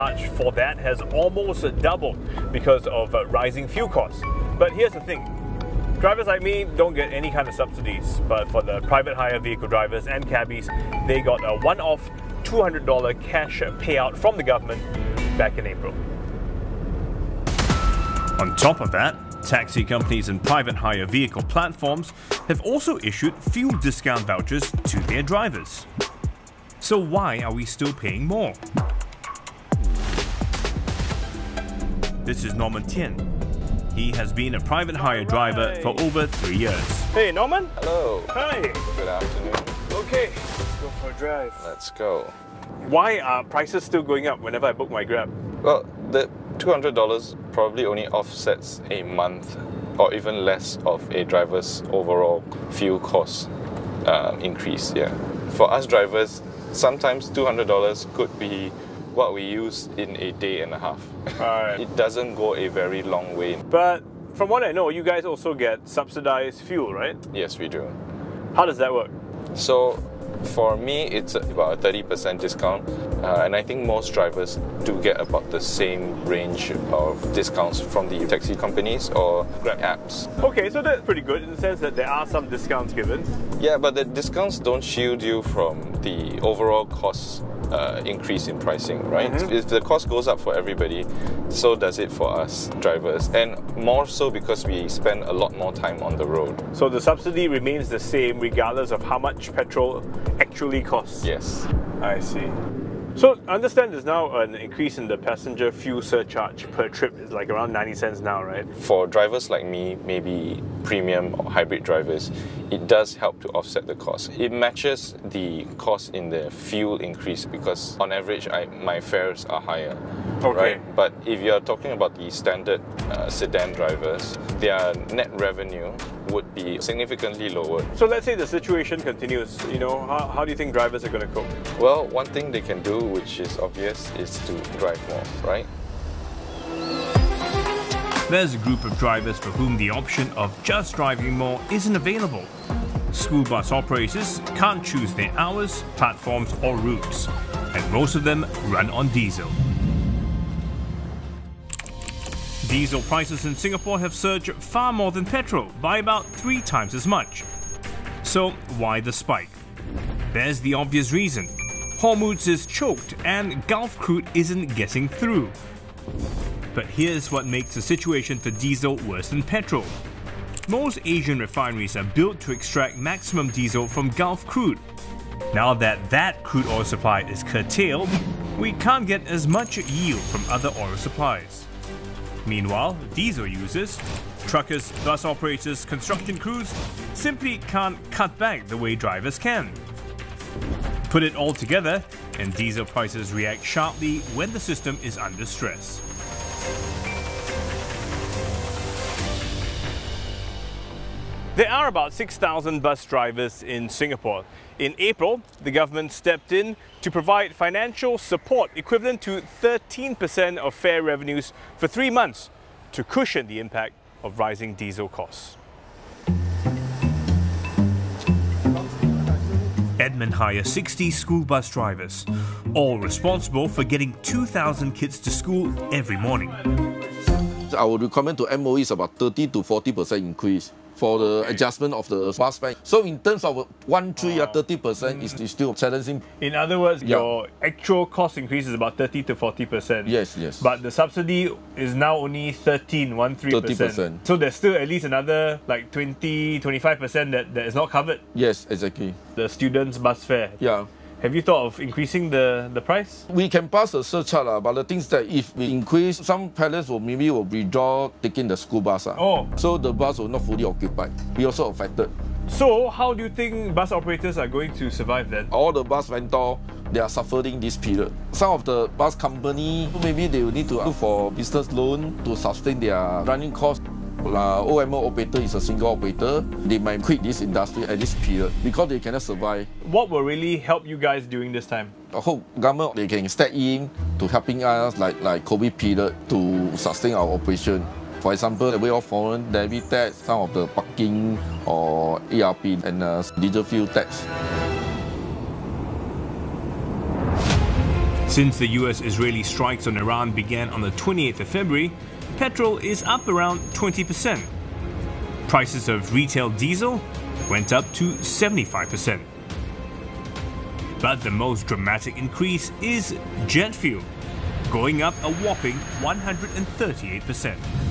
charge for that has almost doubled because of rising fuel costs. But here's the thing. Drivers like me don't get any kind of subsidies, but for the private hire vehicle drivers and cabbies, they got a one-off $200 cash payout from the government back in April. On top of that, taxi companies and private hire vehicle platforms have also issued fuel discount vouchers to their drivers. So why are we still paying more? This is Norman Tien. He has been a private hire driver for over 3 years. Hey, Norman. Hello. Hi. Good afternoon. Okay, let's go for a drive. Let's go. Why are prices still going up whenever I book my Grab? Well, the $200 probably only offsets a month or even less of a driver's overall fuel cost increase. Yeah. For us drivers, sometimes $200 could be what we use in a day and a half. It doesn't go a very long way. But from what I know, you guys also get subsidized fuel, right? Yes, we do. How does that work? So for me, it's about a 30% discount, and I think most drivers do get about the same range of discounts from the taxi companies or Grab apps. Okay, so that's pretty good in the sense that there are some discounts given. Yeah, but the discounts don't shield you from the overall cost increase in pricing, right? If the cost goes up for everybody, so does it for us drivers, and more so because we spend a lot more time on the road. So the subsidy remains the same regardless of how much petrol actually costs? Yes. I see. So I understand there's now an increase in the passenger fuel surcharge per trip. It's like around 90 cents now, right? For drivers like me, maybe premium or hybrid drivers, it does help to offset the cost. It matches the cost in the fuel increase because on average my fares are higher. Okay. Right? But if you're talking about the standard sedan drivers, their net revenue would be significantly lower. So let's say the situation continues, how do you think drivers are going to cope? Well, one thing they can do, which is obvious, is to drive more, right? There's a group of drivers for whom the option of just driving more isn't available. School bus operators can't choose their hours, platforms or routes, and most of them run on diesel. Diesel prices in Singapore have surged far more than petrol, by about 3 times as much. So why the spike? There's the obvious reason. Hormuz is choked and Gulf crude isn't getting through. But here's what makes the situation for diesel worse than petrol. Most Asian refineries are built to extract maximum diesel from Gulf crude. Now that crude oil supply is curtailed, we can't get as much yield from other oil supplies. Meanwhile, diesel users, truckers, bus operators, construction crews simply can't cut back the way drivers can. Put it all together, and diesel prices react sharply when the system is under stress. There are about 6,000 bus drivers in Singapore. In April, the government stepped in to provide financial support equivalent to 13% of fare revenues for 3 months to cushion the impact of rising diesel costs. Edmund hires 60 school bus drivers, all responsible for getting 2,000 kids to school every morning. Our requirement to MOE is about 30 to 40% increase for the adjustment of the bus fare. So in terms of 30% is still challenging. In other words, your actual cost increase is about 30 to 40%. Yes, yes. But the subsidy is now only 30%. So there's still at least another like 20-25% that is not covered. Yes, exactly. The students' bus fare. Yeah. Have you thought of increasing the price? We can pass the surcharge, but the thing is that if we increase, some parents will withdraw taking the school bus. So the bus will not fully occupied. We also affected. So how do you think bus operators are going to survive then? All the bus vendors, they are suffering this period. Some of the bus company, maybe they will need to look for business loan to sustain their running costs. OMO operator is a single operator. They might quit this industry at this period because they cannot survive. What will really help you guys during this time? I hope government they can step in to helping us like COVID period to sustain our operation. For example, the way of foreign levy tax, some of the parking or ERP and diesel fuel tax. Since the US-Israeli strikes on Iran began on the 28th of February, petrol is up around 20%. Prices of retail diesel went up to 75%. But the most dramatic increase is jet fuel, going up a whopping 138%.